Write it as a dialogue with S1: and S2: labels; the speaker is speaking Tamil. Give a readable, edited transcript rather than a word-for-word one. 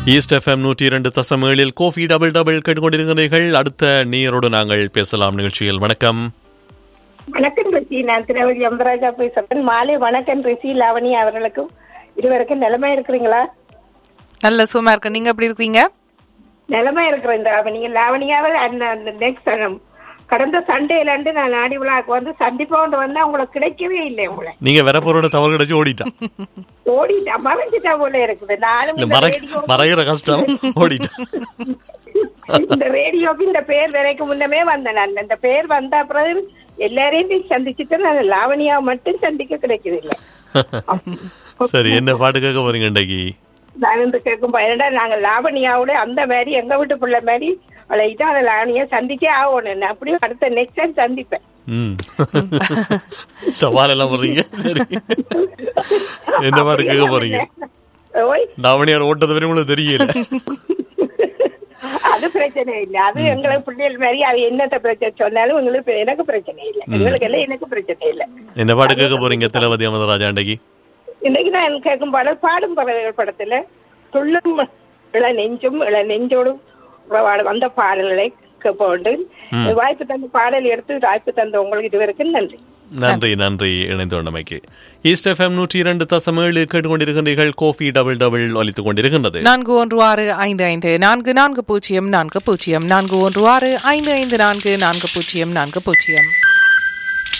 S1: East FM 102.7 Kofi double double கேட்டுக்கொண்டிருக்கிறீர்கள். அடுத்த நேயரோடு நாங்கள் பேசலாம் நிகழ்ச்சியில். வணக்கம்.
S2: வணக்கம் ரிஷி, நான் திருவள்ளி அம்பராஜா பேசுறேன். மாலை வணக்கம் ரிஷி, லாவணி அவர்களுக்கும் இருவருக்கும். நிலைமை இருக்கிறீங்களா?
S3: நல்ல சும்மா இருக்கு. நீங்க எப்படி இருக்கீங்க?
S2: நிலைமை இருக்கிறேன் நீங்க லாவணியாவை அந்த நெக்ஸ்ட் கடந்த சண்டேல இருந்து நான் நாடி விழாக்கு வந்து சந்திப்போண்டு வந்தா உங்களுக்கு கிடைக்கவே இல்லை. உங்களை
S1: நீங்க வேற பொருளோட தவறு கிடைச்சு ஓடிட்டேன்
S2: மறைஞ்சிட்டா போல இருக்குது. நானும்
S1: மறைகிற கஷ்டம் ஓடிட்டேன்.
S2: இந்த ரேடியோக்கு இந்த பேர் வரைக்கும் முன்னமே வந்தேன். நான் இந்த பேர் வந்த அப்புறம் எல்லாரையும் சந்திச்சுட்டு நான் லாவணியா மட்டும் சந்திக்க கிடைக்கிறது இல்லை.
S1: சரி, என்ன பாட்டு கேட்க போறீங்க இன்றைக்கு?
S2: நான் வந்து கேட்கும் பையனா நாங்க லாவணியாவோட அந்த மாதிரி எங்க வீட்டு பிள்ளை மாதிரி அவளை இதான் லாவணியா சந்திக்கே ஆகணும். அப்படியும் அடுத்த நெக்ஸ்ட் டைம் சந்திப்பேன்.
S1: சவால் எல்லாம் போறீங்க. சரி, என்ன பாட்டு கேட்க போறீங்க? லாவணியார் ஓட்டது வரை உங்களுக்கு தெரியல.
S2: அது பிரச்சனை இல்லை. அது எங்களுக்கு பிள்ளைகள் மாதிரி அது என்னத்த பிரச்சனை சொன்னாலும் உங்களுக்கு எனக்கு பிரச்சனை இல்லை. எங்களுக்கு எல்லாம் எனக்கு பிரச்சனை இல்லை.
S1: என்ன பாட்டு கேட்க போறீங்க தளபதி அமரராஜா இன்றைக்கு?
S2: இன்னைக்கு நான் கேட்கும் பாடல் பாடும் பறவைகள் படத்துல துள்ளும் இள நெஞ்சோடும் அந்த பாடல்களை கேட்போண்டு வாய்ப்பு தந்த பாடல் எடுத்து வாய்ப்பு தந்த உங்களுக்கு இதுவரைக்கும் நன்றி.
S1: நன்றி நன்றி இணைந்து கொண்டமைக்கு. ஈஸ்ட் எஃப்எம் 102.7 கேட்டுக்கொண்டிருக்கின்றீர்கள். கோஃபி டபுள் டபுள் ஒலித்துக் கொண்டிருக்கின்றது.
S3: 4164544040 41645440.